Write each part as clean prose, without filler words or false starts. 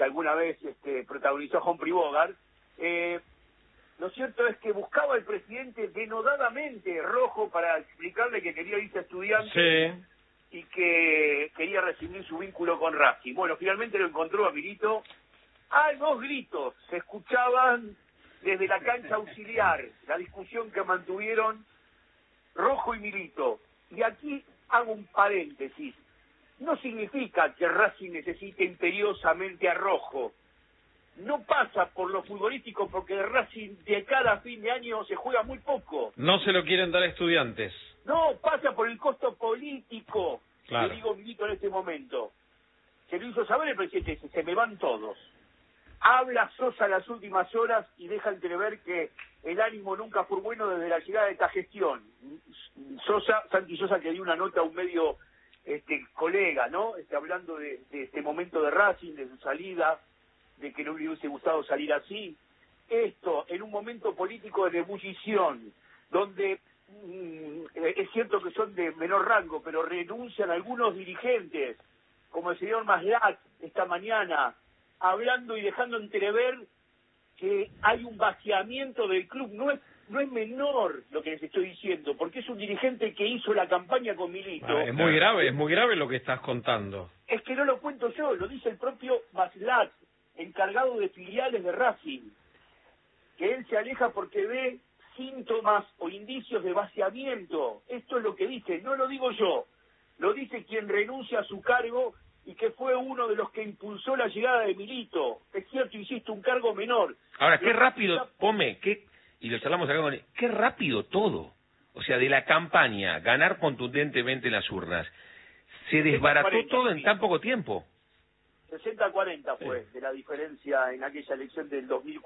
alguna vez protagonizó Humphrey Bogart, lo cierto es que buscaba el presidente denodadamente Rojo para explicarle que quería irse a Estudiantes y que quería rescindir su vínculo con Racing. Bueno, finalmente lo encontró a Milito. Dos gritos se escuchaban desde la cancha auxiliar, la discusión que mantuvieron Rojo y Milito. Y aquí hago un paréntesis. No significa que Racing necesite imperiosamente a Rojo. No pasa por lo futbolístico, porque de Racing de cada fin de año se juega muy poco. No se lo quieren dar a Estudiantes. No, pasa por el costo político, claro. que digo Milito en este momento. Se lo hizo saber el presidente, se me van todos. Habla Sosa las últimas horas y deja entrever que el ánimo nunca fue bueno desde la llegada de esta gestión. Santi Sosa, que dio una nota a un medio colega, ¿no? Hablando de este momento de Racing, de su salida, de que no le hubiese gustado salir así. Esto, en un momento político de ebullición, donde es cierto que son de menor rango, pero renuncian algunos dirigentes, como el señor Maslach esta mañana, hablando y dejando entrever que hay un vaciamiento del club. No es menor lo que les estoy diciendo, porque es un dirigente que hizo la campaña con Milito. Es muy grave lo que estás contando. Es que no lo cuento yo, lo dice el propio Maslach, encargado de filiales de Racing, que él se aleja porque ve síntomas o indicios de vaciamiento. Esto es lo que dice, no lo digo yo, lo dice quien renuncia a su cargo y que fue uno de los que impulsó la llegada de Milito. Es cierto, insisto, un cargo menor. Ahora, qué rápido, Pome, y lo charlamos acá con él, qué rápido todo. O sea, de la campaña, ganar contundentemente las urnas, se desbarató 40, todo en tan poco tiempo. 60-40 fue de la diferencia en aquella elección del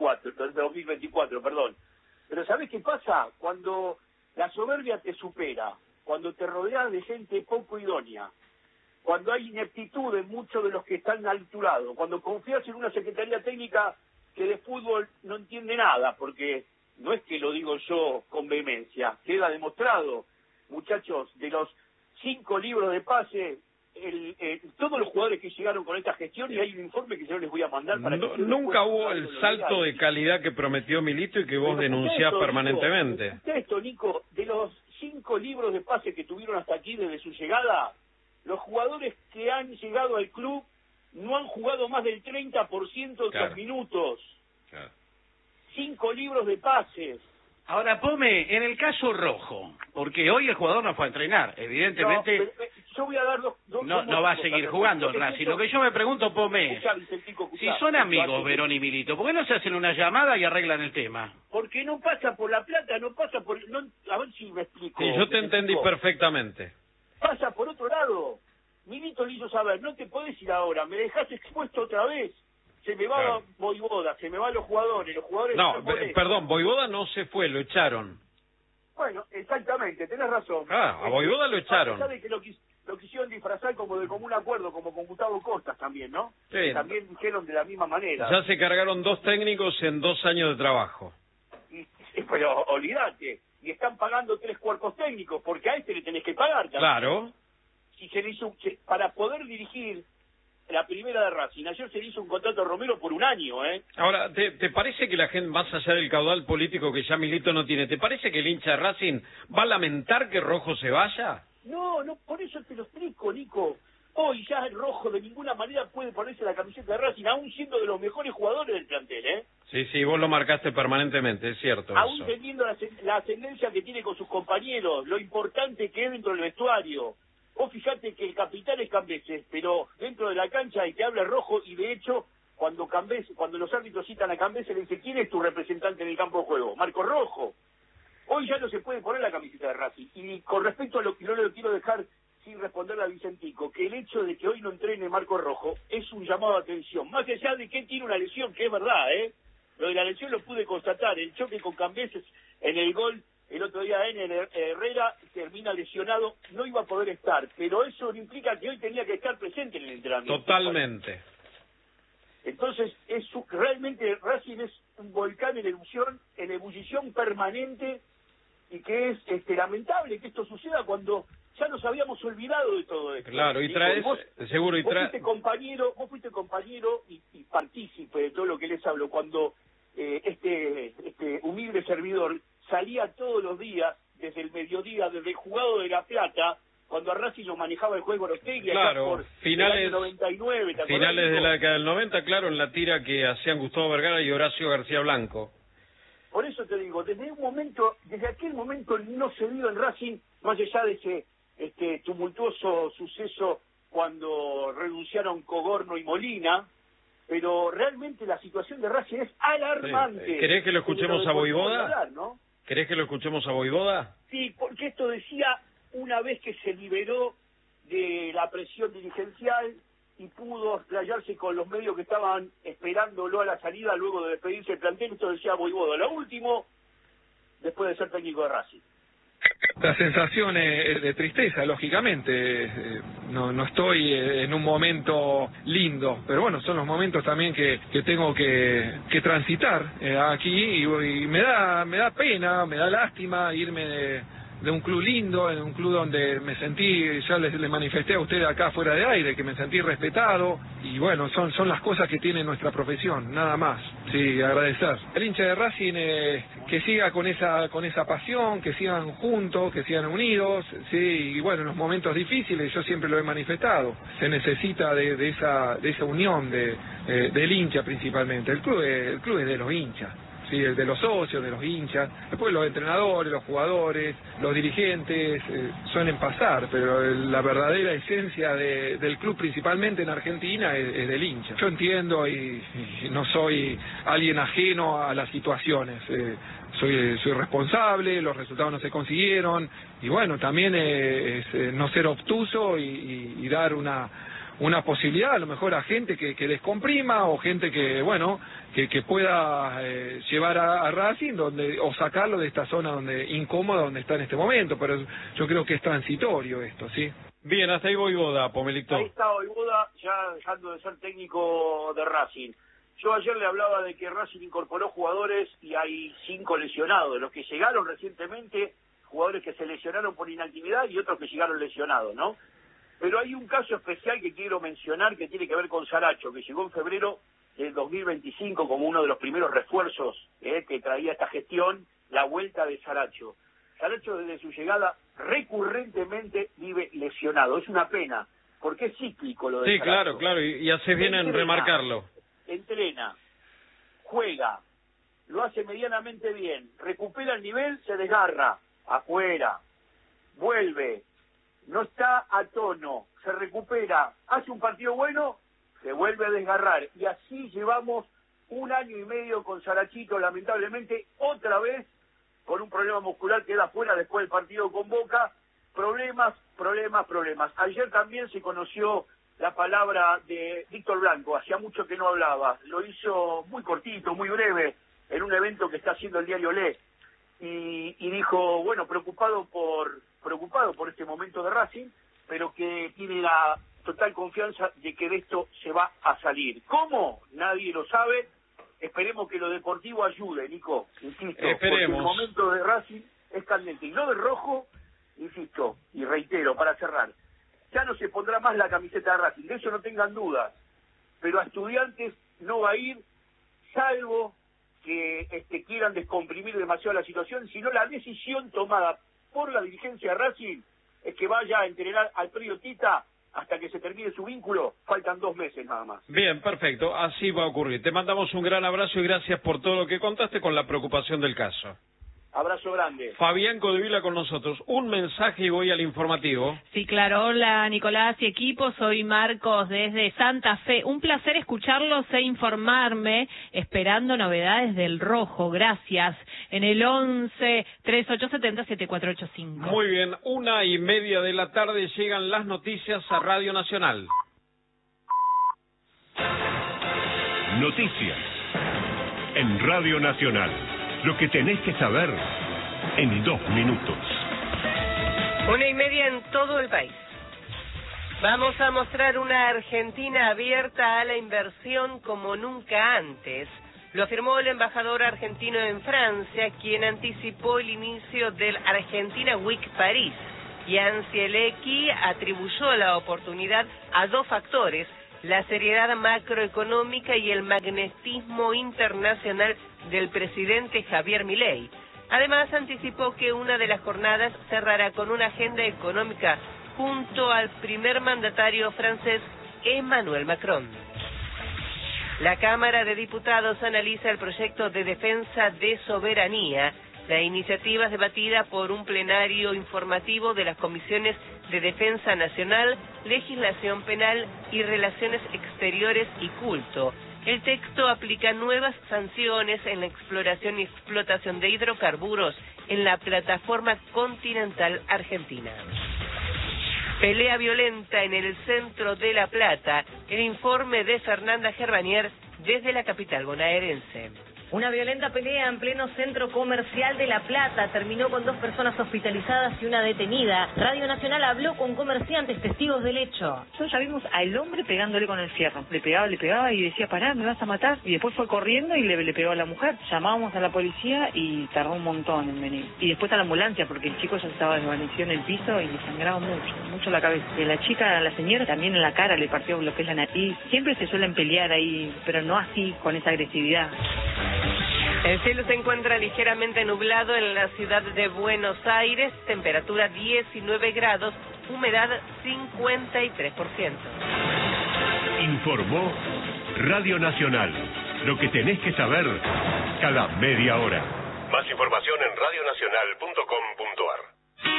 2024, perdón. Pero ¿sabés qué pasa? Cuando la soberbia te supera, cuando te rodeas de gente poco idónea, cuando hay ineptitud en muchos de los que están al tu lado, cuando confías en una secretaría técnica que de fútbol no entiende nada, porque no es que lo digo yo con vehemencia, queda demostrado, muchachos, de los 5 libros de pase, todos los jugadores que llegaron con esta gestión, y hay un informe que yo les voy a mandar para que nunca hubo el salto de calidad que prometió Milito y que vos denunciás permanentemente. Nico, de los 5 libros de pase que tuvieron hasta aquí desde su llegada, los jugadores que han llegado al club no han jugado más del 30% de los minutos. 5 libros de pases. Ahora, Pome, en el caso Rojo, porque hoy el jugador no fue a entrenar, evidentemente... No, pero, yo voy a dar dos no va a seguir jugando en Racing. Lo que yo me pregunto, Pome, si son amigos Verón y Milito, ¿por qué no se hacen una llamada y arreglan el tema? Porque no pasa por la plata, no pasa por... a ver si me explico. Sí, yo te entendí perfectamente. Pasa por otro lado. Milito le hizo saber, no te podés ir ahora, me dejás expuesto otra vez. Se me va Voivoda, se me van los jugadores No, perdón, Voivoda no se fue, lo echaron. Bueno, exactamente, tenés razón. A Voivoda lo echaron. ¿Sabes que lo quisieron disfrazar como de común acuerdo, como con Gustavo Costas también, ¿no? Sí. También dijeron de la misma manera. Ya se cargaron 2 técnicos en 2 años de trabajo. Pero olvídate, y están pagando 3 cuerpos técnicos, porque a este le tenés que pagar también. Claro. Si se le hizo, para poder dirigir la primera de Racing, ayer se le hizo un contrato a Romero por 1 año, ¿eh? Ahora, ¿te parece que la gente, más allá del caudal político que ya Milito no tiene, ¿te parece que el hincha de Racing va a lamentar que Rojo se vaya? No, por eso te lo explico, Nico. Hoy ya el Rojo de ninguna manera puede ponerse la camiseta de Racing, aún siendo de los mejores jugadores del plantel, ¿eh? Sí, vos lo marcaste permanentemente, es cierto. Aún eso. teniendo la ascendencia que tiene con sus compañeros, lo importante que es dentro del vestuario. Vos fijate que el capitán es Cambeses, pero dentro de la cancha el que habla es Rojo, y de hecho, cuando los árbitros citan a Cambeses, le dice, ¿quién es tu representante en el campo de juego? Marco Rojo. Hoy ya no se puede poner la camiseta de Racing. Y con respecto a lo que no le quiero dejar sin responderle a Vicentico, que el hecho de que hoy no entrene Marco Rojo es un llamado de atención. Más allá de que él tiene una lesión, que es verdad, ¿eh? Lo de la lesión lo pude constatar. El choque con Cambeses en el gol el otro día en Herrera termina lesionado, no iba a poder estar. Pero eso no implica que hoy tenía que estar presente en el entrenamiento. Totalmente. Entonces, realmente Racing es un volcán en ebullición permanente, y que es lamentable que esto suceda cuando ya nos habíamos olvidado de todo esto. Claro, y traes, vos fuiste compañero y partícipe de todo lo que les hablo, cuando este humilde servidor salía todos los días, desde el mediodía, desde el Jugado de La Plata, cuando a Racing lo manejaba el juez Gorostegui, claro, por finales, el año 99, finales de la década del 90, claro, en la tira que hacían Gustavo Vergara y Horacio García Blanco. Por eso te digo, desde aquel momento no se dio en Racing, más allá de ese tumultuoso suceso cuando renunciaron Cogorno y Molina, pero realmente la situación de Racing es alarmante. Sí. ¿Querés que lo escuchemos a Voivoda? ¿No? ¿Querés que lo escuchemos a Voivoda? Sí, porque esto decía una vez que se liberó de la presión dirigencial y pudo explayarse con los medios que estaban esperándolo a la salida luego de despedirse del plantel. Esto decía Voivoda, lo último, después de ser técnico de Racing. La sensación es de tristeza, lógicamente. No estoy en un momento lindo, pero bueno, son los momentos también que tengo que transitar aquí y me da pena, me da lástima irme de un club lindo, en un club donde me sentí, ya les manifesté a ustedes acá fuera de aire, que me sentí respetado, y bueno, son las cosas que tiene nuestra profesión, nada más. Sí, agradecer. El hincha de Racing que siga con esa pasión, que sigan juntos, que sigan unidos, sí, y bueno, en los momentos difíciles yo siempre lo he manifestado, se necesita de esa unión del hincha principalmente. El club es de los hinchas. Sí, el de los socios, de los hinchas, después los entrenadores, los jugadores, los dirigentes suelen pasar, pero la verdadera esencia del club, principalmente en Argentina, es del hincha. Yo entiendo y no soy alguien ajeno a las situaciones, soy responsable, los resultados no se consiguieron, y bueno, también es no ser obtuso y dar una posibilidad a lo mejor a gente que descomprima, o gente que pueda llevar a Racing o sacarlo de esta zona incómoda donde está en este momento, pero yo creo que es transitorio esto, ¿sí? Bien, hasta ahí Voivoda, Pomelito. Ahí está Voivoda, ya dejando de ser técnico de Racing. Yo ayer le hablaba de que Racing incorporó jugadores y hay 5 lesionados, los que llegaron recientemente, jugadores que se lesionaron por inactividad y otros que llegaron lesionados, ¿no? Pero hay un caso especial que quiero mencionar que tiene que ver con Saracho, que llegó en febrero del 2025 como uno de los primeros refuerzos que traía esta gestión, la vuelta de Saracho. Saracho desde su llegada recurrentemente vive lesionado. Es una pena, porque es cíclico lo de Sí, Saracho. claro, y hace bien en remarcarlo. Entrena, juega, lo hace medianamente bien, recupera el nivel, se desgarra, afuera, vuelve, no está a tono, se recupera, hace un partido bueno, se vuelve a desgarrar, y así llevamos 1 año y medio con Sarachito, lamentablemente, otra vez con un problema muscular, queda fuera después del partido con Boca, problemas. Ayer también se conoció la palabra de Víctor Blanco, hacía mucho que no hablaba, lo hizo muy cortito, muy breve, en un evento que está haciendo el diario Le, y dijo, bueno, preocupado por este momento de Racing, pero que tiene la total confianza de que de esto se va a salir. ¿Cómo? Nadie lo sabe. Esperemos que lo deportivo ayude, Nico. Insisto, esperemos. Porque el momento de Racing es caliente. Y lo de Rojo, insisto, y reitero, para cerrar, ya no se pondrá más la camiseta de Racing, de eso no tengan dudas. Pero a Estudiantes no va a ir, salvo que quieran descomprimir demasiado la situación, sino la decisión tomada por la dirigencia de Racing es que vaya a entrenar al Predio Tita hasta que se termine su vínculo. Faltan 2 meses nada más. Bien, perfecto, así va a ocurrir. Te mandamos un gran abrazo y gracias por todo lo que contaste con la preocupación del caso. Abrazo grande. Fabián Codevila con nosotros. Un mensaje y voy al informativo. Sí, claro. Hola, Nicolás y equipo. Soy Marcos desde Santa Fe. Un placer escucharlos e informarme, esperando novedades del Rojo. Gracias. En el 11-3870-7485. Muy bien, 1:30 de la tarde llegan las noticias a Radio Nacional. Noticias en Radio Nacional. Lo que tenés que saber en 2 minutos. 1:30 en todo el país. Vamos a mostrar una Argentina abierta a la inversión como nunca antes. Lo afirmó el embajador argentino en Francia, quien anticipó el inicio del Argentina Week París. Jan Zielecki atribuyó la oportunidad a 2 factores: la seriedad macroeconómica y el magnetismo internacional del presidente Javier Milei. Además, anticipó que una de las jornadas cerrará con una agenda económica junto al primer mandatario francés Emmanuel Macron. La Cámara de Diputados analiza el proyecto de defensa de soberanía. La iniciativa es debatida por un plenario informativo de las comisiones de Defensa Nacional, Legislación Penal y Relaciones Exteriores y Culto. El texto aplica nuevas sanciones en la exploración y explotación de hidrocarburos en la plataforma continental argentina. Pelea violenta en el centro de La Plata. El informe de Fernanda Gerbanier desde la capital bonaerense. Una violenta pelea en pleno centro comercial de La Plata terminó con 2 personas hospitalizadas y una detenida. Radio Nacional habló con comerciantes testigos del hecho. Nosotros ya vimos al hombre pegándole con el fierro. Le pegaba y decía, pará, me vas a matar. Y después fue corriendo y le pegó a la mujer. Llamábamos a la policía y tardó un montón en venir. Y después a la ambulancia porque el chico ya estaba desvanecido en el piso y le sangraba mucho la cabeza. Y a la chica, a la señora, también en la cara le partió lo que es la nariz. Siempre se suelen pelear ahí, pero no así, con esa agresividad. El cielo se encuentra ligeramente nublado en la ciudad de Buenos Aires, temperatura 19 grados, humedad 53%. Informó Radio Nacional. Lo que tenés que saber cada media hora. Más información en radionacional.com.ar.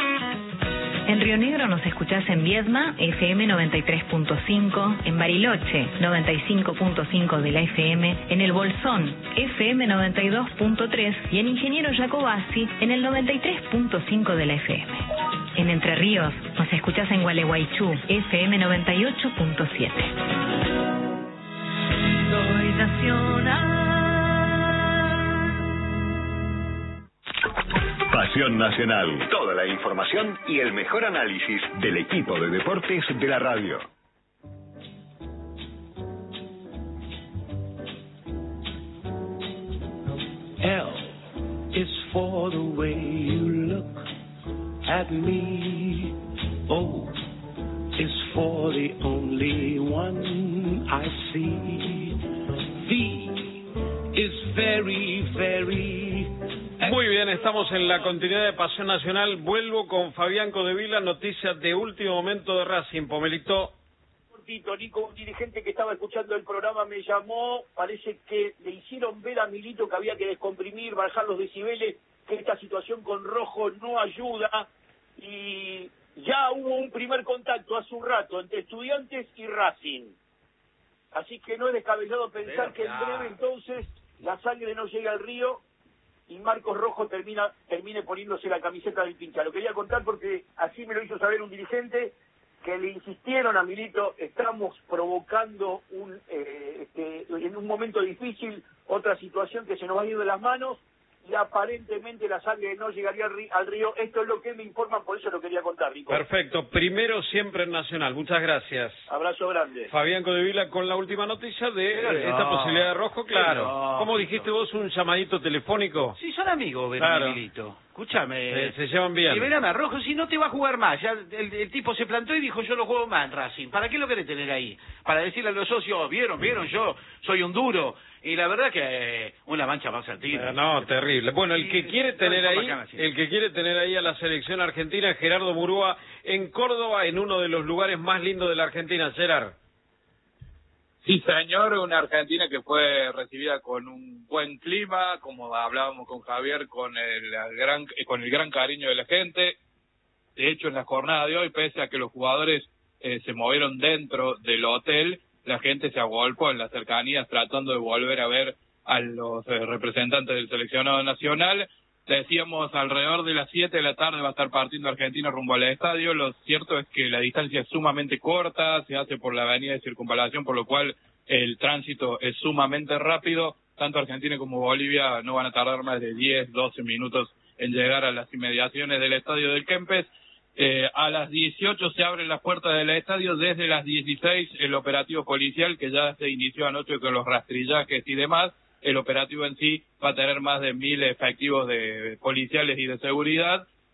En Río Negro nos escuchás en Viedma, FM 93.5, en Bariloche, 95.5 de la FM, en El Bolsón, FM 92.3 y en Ingeniero Jacobasi, en el 93.5 de la FM. En Entre Ríos nos escuchás en Gualeguaychú, FM 98.7. Soy nacional. Pasión Nacional. Toda la información y el mejor análisis del equipo de deportes de la radio. L is for the way you look at me. O is for the only one I see. V is very, very. Muy bien, estamos en la continuidad de Pasión Nacional. Vuelvo con Fabián Codevila, noticias de último momento de Racing. Pomelito. Nico, un dirigente que estaba escuchando el programa me llamó, parece que le hicieron ver a Milito que había que descomprimir, bajar los decibeles, que esta situación con Rojo no ayuda, y ya hubo un primer contacto hace un rato entre Estudiantes y Racing. Así que no es descabellado pensar que en breve entonces la sangre no llegue al río y Marcos Rojo termine poniéndose la camiseta del pincha. Lo quería contar porque así me lo hizo saber un dirigente que le insistieron a Milito, estamos provocando en un momento difícil otra situación que se nos va a ir de las manos y aparentemente la sangre no llegaría al río. Esto es lo que me informan, por eso lo quería contar, Rico. Perfecto, primero siempre en Nacional, muchas gracias. Abrazo grande. Fabián Codevila con la última noticia de esta posibilidad de Rojo, claro. ¿Cómo dijiste vos, un llamadito telefónico? Sí, son amigos, Verón y Milito. Escúchame. Se llevan bien. Liberan a Rojo, si no te va a jugar más. Ya el tipo se plantó y dijo, yo no juego más en Racing. ¿Para qué lo querés tener ahí? Para decirle a los socios, vieron, yo soy un duro. Y la verdad que una mancha más al tiro. No, terrible. Bueno, el que quiere tener ahí a la selección argentina es Gerardo Murúa en Córdoba, en uno de los lugares más lindos de la Argentina. Gerard. Sí, señor, una Argentina que fue recibida con un buen clima, como hablábamos con Javier, con el gran cariño de la gente. De hecho, en la jornada de hoy, pese a que los jugadores se movieron dentro del hotel, la gente se agolpó en las cercanías tratando de volver a ver a los representantes del seleccionado nacional. Decíamos, alrededor de las 7 de la tarde va a estar partiendo Argentina rumbo al estadio. Lo cierto es que la distancia es sumamente corta, se hace por la avenida de Circunvalación, por lo cual el tránsito es sumamente rápido. Tanto Argentina como Bolivia no van a tardar más de 10, 12 minutos en llegar a las inmediaciones del estadio del Kempes. A las 18 se abren las puertas del estadio, desde las 16 el operativo policial que ya se inició anoche con los rastrillajes y demás. El operativo en sí va a tener más de 1000 efectivos de policiales y de seguridad.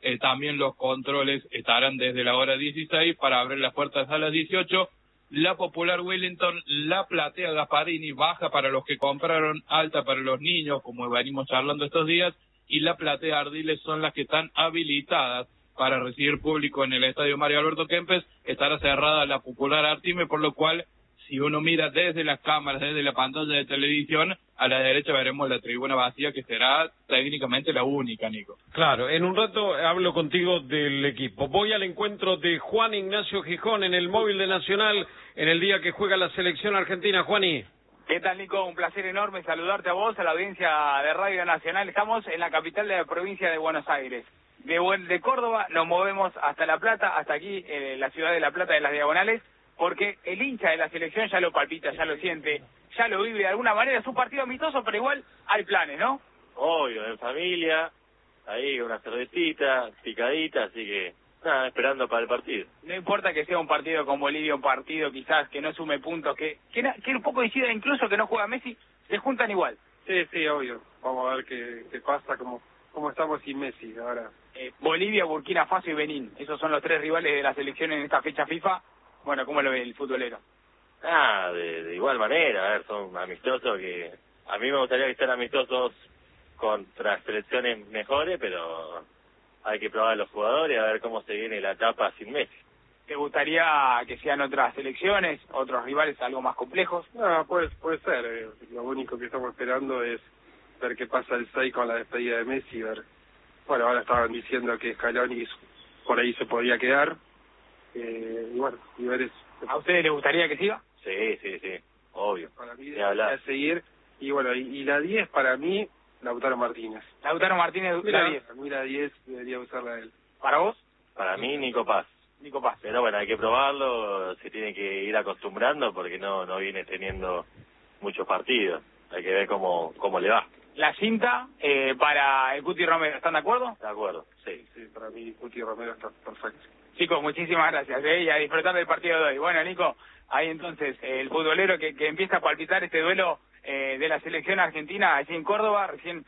También los controles estarán desde la hora 16 para abrir las puertas a las 18. La Popular Wellington, la Platea Gasparini baja para los que compraron, alta para los niños, como venimos charlando estos días, y la Platea Ardiles son las que están habilitadas para recibir público en el Estadio Mario Alberto Kempes. Estará cerrada la Popular Artime, por lo cual, si uno mira desde las cámaras, desde la pantalla de televisión, a la derecha veremos la tribuna vacía, que será técnicamente la única, Nico. Claro, en un rato hablo contigo del equipo. Voy al encuentro de Juan Ignacio Gijón en el móvil de Nacional en el día que juega la selección argentina. Juani. ¿Qué tal, Nico? Un placer enorme saludarte a vos, a la audiencia de Radio Nacional. Estamos en la capital de la provincia de Buenos Aires. De Córdoba nos movemos hasta La Plata, hasta aquí, la ciudad de La Plata de las Diagonales, porque el hincha de la selección ya lo palpita, ya lo siente, ya lo vive de alguna manera. Es un partido amistoso, pero igual hay planes, ¿no? Obvio, en familia, ahí una cervecita, picadita, así que nada, esperando para el partido. No importa que sea un partido con Bolivia, un partido quizás que no sume puntos, que un poco decida incluso que no juega Messi, se juntan igual. Sí, obvio. Vamos a ver qué pasa, cómo estamos sin Messi ahora. Bolivia, Burkina Faso y Benín, esos son los 3 rivales de la selección en esta fecha FIFA. Bueno, ¿cómo lo ve el futbolero? De igual manera, a ver, son amistosos que... A mí me gustaría que estén amistosos contra selecciones mejores, pero hay que probar a los jugadores a ver cómo se viene la etapa sin Messi. ¿Te gustaría que sean otras selecciones, otros rivales algo más complejos? No, puede ser. Lo único que estamos esperando es ver qué pasa el 6 con la despedida de Messi. Bueno, ahora estaban diciendo que Scaloni por ahí se podía quedar. Y bueno, y ver eso. ¿A ustedes les gustaría que siga? Sí, obvio. Para mí debería seguir. Y bueno, y la 10 para mí, Lautaro Martínez. Lautaro Martínez, mira, la 10. Para mí la 10 debería usarla él. ¿Para vos? Para mí, Nico Paz. Pero bueno, hay que probarlo, se tiene que ir acostumbrando porque no viene teniendo muchos partidos. Hay que ver cómo le va. La cinta para el Cuti Romero, ¿están de acuerdo? De acuerdo, sí. Sí, para mí Cuti Romero está perfecto. Chicos, muchísimas gracias, y a disfrutar del partido de hoy. Bueno, Nico, ahí entonces el futbolero que empieza a palpitar este duelo de la selección argentina allí en Córdoba. Recién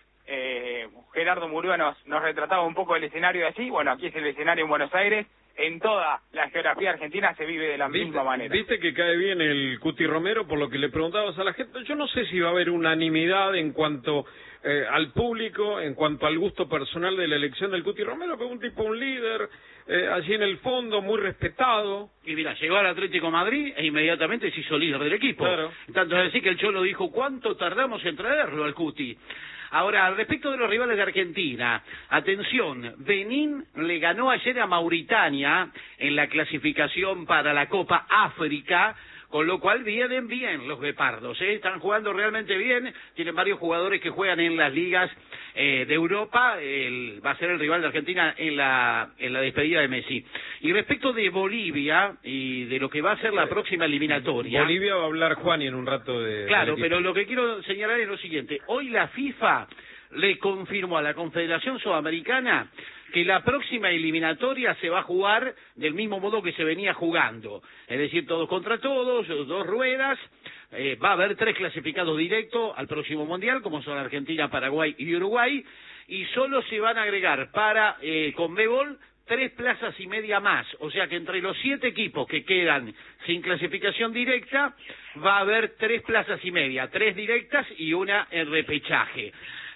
Gerardo Murúa nos retrataba un poco el escenario de allí. Bueno, aquí es el escenario en Buenos Aires. En toda la geografía argentina se vive de la misma manera. Viste que cae bien el Cuti Romero, por lo que le preguntabas a la gente. Yo no sé si va a haber unanimidad en cuanto al público, en cuanto al gusto personal de la elección del Cuti Romero, que es un tipo, un líder, allí en el fondo, muy respetado. Y mira, llegó al Atlético de Madrid e inmediatamente se hizo líder del equipo. Claro. Tanto es decir que el Cholo dijo, ¿cuánto tardamos en traerlo al Cuti? Ahora, respecto de los rivales de Argentina, atención, Benín le ganó ayer a Mauritania en la clasificación para la Copa África, con lo cual vienen bien los guepardos, están jugando realmente bien, tienen varios jugadores que juegan en las ligas de Europa, va a ser el rival de Argentina en la despedida de Messi. Y respecto de Bolivia y de lo que va a ser la próxima eliminatoria... Bolivia va a hablar Juan en un rato de... Claro, pero lo que quiero señalar es lo siguiente, hoy la FIFA le confirmó a la Confederación Sudamericana que la próxima eliminatoria se va a jugar del mismo modo que se venía jugando, es decir, todos contra todos, 2 ruedas, va a haber 3 clasificados directos al próximo Mundial, como son Argentina, Paraguay y Uruguay, y solo se van a agregar para Conmebol 3 plazas y media más, o sea que entre los 7 equipos que quedan sin clasificación directa, va a haber 3 plazas y media, 3 directas y una en repechaje.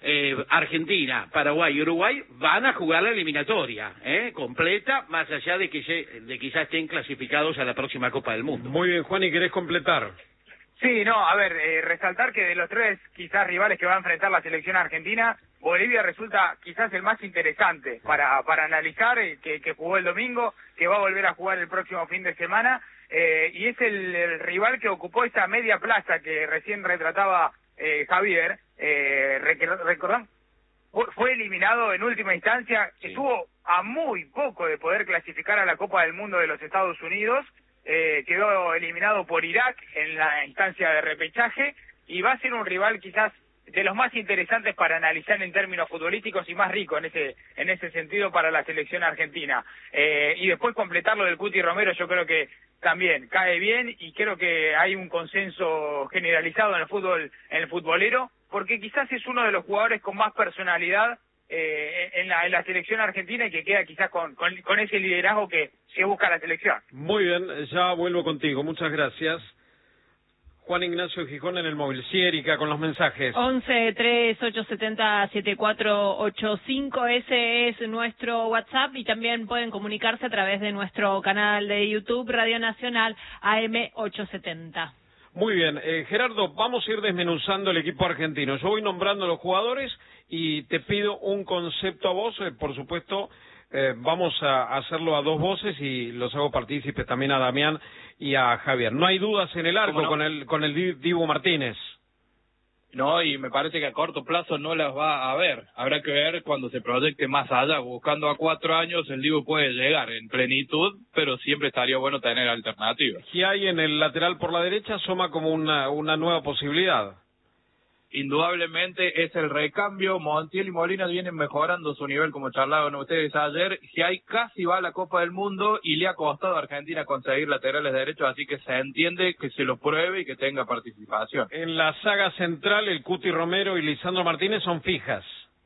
Argentina, Paraguay y Uruguay van a jugar la eliminatoria completa, más allá de que ya estén clasificados a la próxima Copa del Mundo. Muy bien, Juan, ¿y querés completar? Sí, no, a ver, resaltar que de los 3 quizás rivales que va a enfrentar la selección argentina, Bolivia resulta quizás el más interesante para analizar, que jugó el domingo, que va a volver a jugar el próximo fin de semana, y es el rival que ocupó esa media plaza que recién retrataba Javier. Recordamos, fue eliminado en última instancia, estuvo a muy poco de poder clasificar a la Copa del Mundo de los Estados Unidos, quedó eliminado por Irak en la instancia de repechaje, y va a ser un rival quizás de los más interesantes para analizar en términos futbolísticos y más rico en ese sentido para la selección argentina. Y después completarlo del Cuti Romero, yo creo que también cae bien, y creo que hay un consenso generalizado en el futbolero, porque quizás es uno de los jugadores con más personalidad en la selección argentina y que queda quizás con ese liderazgo que se busca la selección. Muy bien, ya vuelvo contigo. Muchas gracias. Juan Ignacio Gijón en el móvil. Sí, Erika, con los mensajes. 11-3870-7485, ese es nuestro WhatsApp y también pueden comunicarse a través de nuestro canal de YouTube, Radio Nacional AM870. Muy bien, Gerardo, vamos a ir desmenuzando el equipo argentino. Yo voy nombrando a los jugadores y te pido un concepto a vos, por supuesto. Vamos a hacerlo a dos voces y los hago partícipes también a Damián y a Javier. No hay dudas en el arco no? con el Dibu Martínez. No, y me parece que a corto plazo no las va a haber. Habrá que ver cuando se proyecte más allá. Buscando a 4 años, el Dibu puede llegar en plenitud, pero siempre estaría bueno tener alternativas. ¿Qué hay en el lateral por la derecha? Asoma como una nueva posibilidad. Indudablemente es el recambio. Montiel y Molina vienen mejorando su nivel, como charlaban ustedes ayer. Giai casi va a la Copa del Mundo y le ha costado a Argentina conseguir laterales derechos, así que se entiende que se lo pruebe y que tenga participación. En la saga central, el Cuti Romero y Lisandro Martínez son fijas.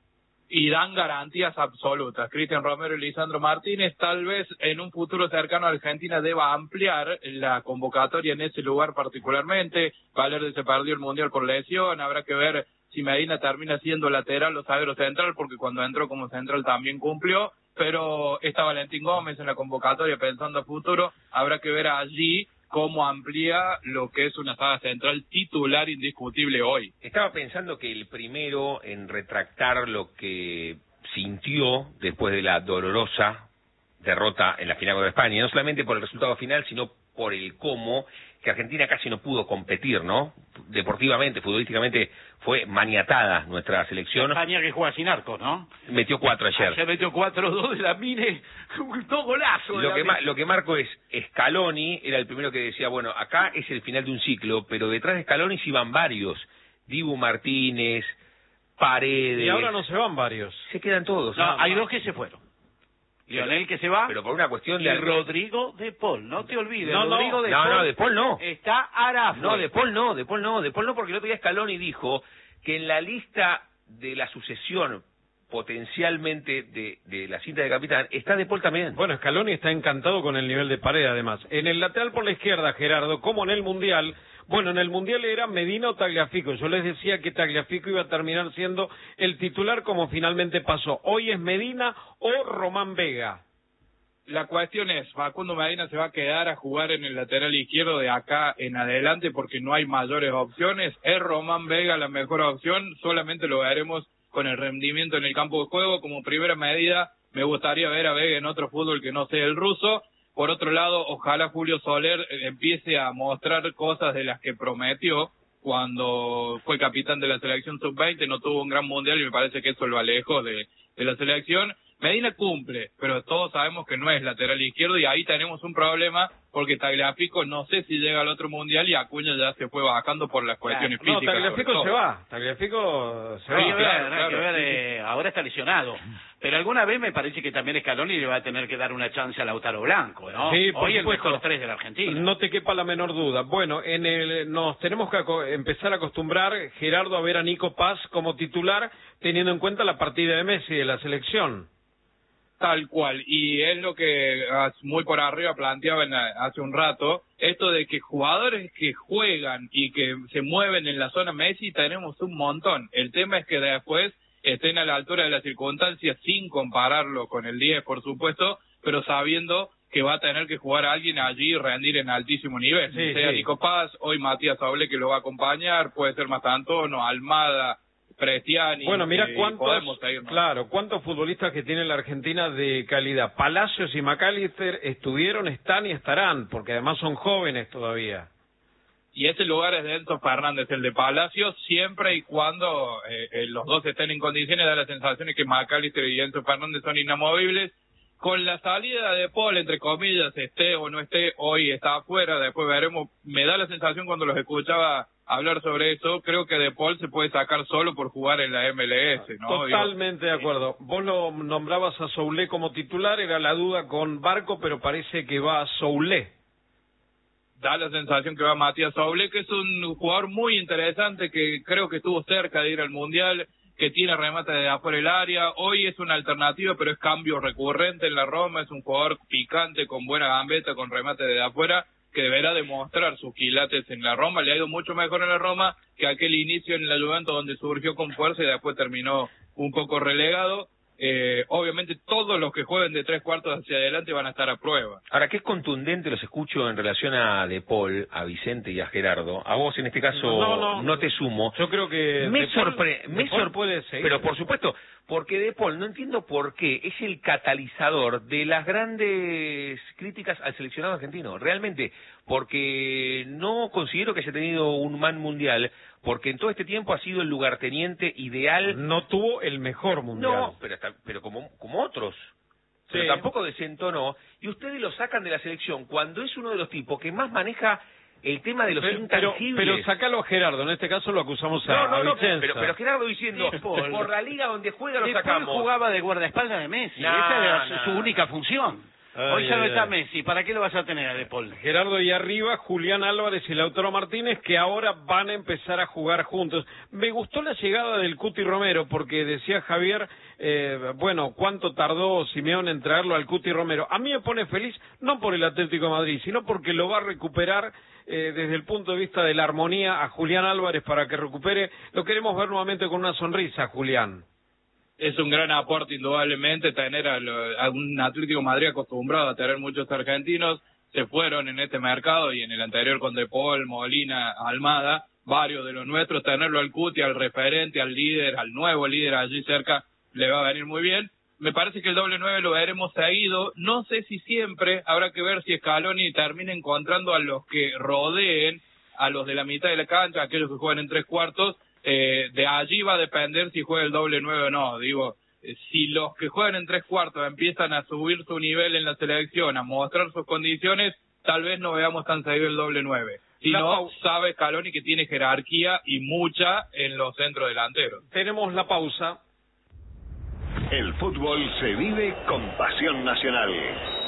Y dan garantías absolutas. Cristian Romero y Lisandro Martínez, tal vez en un futuro cercano Argentina deba ampliar la convocatoria en ese lugar particularmente. Valerde se perdió el Mundial por lesión, habrá que ver si Medina termina siendo lateral o zaguero central, porque cuando entró como central también cumplió, pero está Valentín Gómez en la convocatoria pensando a futuro, habrá que ver allí cómo amplía lo que es una saga central titular indiscutible hoy. Estaba pensando que el primero en retractar lo que sintió después de la dolorosa derrota en la final contra España, no solamente por el resultado final, sino por el cómo, que Argentina casi no pudo competir, ¿no? Deportivamente, futbolísticamente, fue maniatada nuestra selección. España que juega sin arco, ¿no? Metió 4 ayer. Ayer metió 4-2 de la Mine, dos golazos. Lo que marco es, Scaloni era el primero que decía, bueno, acá es el final de un ciclo, pero detrás de Scaloni se iban varios. Dibu Martínez, Paredes. Y ahora no se van varios. Se quedan todos. No, hay dos que se fueron. Lionel que se va, pero por una cuestión y de Rodrigo de Paul, no te olvides. No, Rodrigo de Paul. No, de Paul no. Está Arafo. No, de Paul no, porque el otro día Scaloni dijo que en la lista de la sucesión potencialmente de la cinta de capitán está de Paul también. Bueno, Scaloni está encantado con el nivel de Paredes además. En el lateral por la izquierda, Gerardo, como en el Mundial. Bueno, en el Mundial era Medina o Tagliafico. Yo les decía que Tagliafico iba a terminar siendo el titular como finalmente pasó. Hoy es Medina o Román Vega. La cuestión es, Facundo Medina se va a quedar a jugar en el lateral izquierdo de acá en adelante porque no hay mayores opciones. ¿Es Román Vega la mejor opción? Solamente lo veremos con el rendimiento en el campo de juego. Como primera medida, me gustaría ver a Vega en otro fútbol que no sea el ruso. Por otro lado, ojalá Julio Soler empiece a mostrar cosas de las que prometió cuando fue capitán de la selección sub-20, no tuvo un gran mundial y me parece que eso lo alejó de la selección. Medina cumple, pero todos sabemos que no es lateral izquierdo y ahí tenemos un problema porque Tagliafico no sé si llega al otro mundial y Acuña ya se fue bajando por las cuestiones físicas. No, Tagliafico se va, Tagliafico se va. Claro. Ahora está lesionado. Pero alguna vez me parece que también Scaloni le va a tener que dar una chance a Lautaro Blanco, ¿no? Sí, hoy el supuesto. mejor 3 de la Argentina. No te quepa la menor duda. Bueno, nos tenemos que empezar a acostumbrar, Gerardo, a ver a Nico Paz como titular, teniendo en cuenta la partida de Messi de la selección. Tal cual, y es lo que muy por arriba planteaban hace un rato, esto de que jugadores que juegan y que se mueven en la zona Messi tenemos un montón. El tema es que después estén a la altura de las circunstancias sin compararlo con el 10, por supuesto, pero sabiendo que va a tener que jugar a alguien allí y rendir en altísimo nivel. Sí, sea sí. Nico Paz, hoy Matías Sablé que lo va a acompañar, puede ser Mastantuono, Almada, Prestiani. Bueno, mira cuántos futbolistas que tiene la Argentina de calidad. Palacios y McAllister estuvieron, están y estarán, porque además son jóvenes todavía. Y ese lugar es de Enzo Fernández, el de Palacios, siempre y cuando los dos estén en condiciones, da la sensación de que McAllister y Enzo Fernández son inamovibles. Con la salida de Paul, entre comillas, esté o no esté, hoy está afuera, después veremos. Me da la sensación cuando los escuchaba hablar sobre eso, creo que De Paul se puede sacar solo por jugar en la MLS, ¿no? Totalmente de acuerdo. Vos lo nombrabas a Soulé como titular, era la duda con Barco, pero parece que va a Soulé. Da la sensación que va Matías Sablé, que es un jugador muy interesante, que creo que estuvo cerca de ir al Mundial, que tiene remate de afuera del área. Hoy es una alternativa, pero es cambio recurrente en la Roma. Es un jugador picante, con buena gambeta, con remate de afuera, que deberá demostrar sus quilates en la Roma. Le ha ido mucho mejor en la Roma que aquel inicio en la Juventus donde surgió con fuerza y después terminó un poco relegado. Obviamente todos los que jueguen de 3/4 hacia adelante van a estar a prueba. Ahora, qué contundente los escucho en relación a De Paul, a Vicente y a Gerardo. A vos en este caso no te sumo. Yo creo que me sorprende, pero por supuesto, porque De Paul, no entiendo por qué, es el catalizador de las grandes críticas al seleccionado argentino, realmente, porque no considero que haya tenido un man mundial, porque en todo este tiempo ha sido el lugarteniente ideal. No tuvo el mejor mundial. No, pero como otros. Sí. Pero tampoco desentonó, y ustedes lo sacan de la selección cuando es uno de los tipos que más maneja el tema de los intangibles. Pero sacalo a Gerardo, en este caso lo acusamos a Vicenza. Pero Gerardo diciendo, por la liga donde juega lo sacamos. Después jugaba de guardaespaldas de Messi, esa era su única función. Hoy ya no está Messi, ¿para qué lo vas a tener a De Paul? Gerardo, y arriba Julián Álvarez y Lautaro Martínez, que ahora van a empezar a jugar juntos. Me gustó la llegada del Cuti Romero, porque decía Javier, bueno, cuánto tardó Simeone en traerlo al Cuti Romero. A mí me pone feliz, no por el Atlético de Madrid, sino porque lo va a recuperar desde el punto de vista de la armonía a Julián Álvarez para que recupere. Lo queremos ver nuevamente con una sonrisa, Julián. Es un gran aporte, indudablemente, tener a un Atlético de Madrid acostumbrado a tener muchos argentinos. Se fueron en este mercado y en el anterior con De Paul, Molina, Almada, varios de los nuestros. Tenerlo al Cuti, al referente, al líder, al nuevo líder allí cerca, le va a venir muy bien. Me parece que el doble 9 lo veremos seguido. No sé si siempre, habrá que ver si Scaloni termina encontrando a los que rodeen, a los de la mitad de la cancha, aquellos que juegan en 3/4. De allí va a depender si juega el doble 9 o no. Digo, si los que juegan en 3/4 empiezan a subir su nivel en la selección, a mostrar sus condiciones, tal vez no veamos tan seguido el doble 9. Si no, sabe Scaloni que tiene jerarquía y mucha en los centros delanteros. Tenemos la pausa. El fútbol se vive con pasión nacional.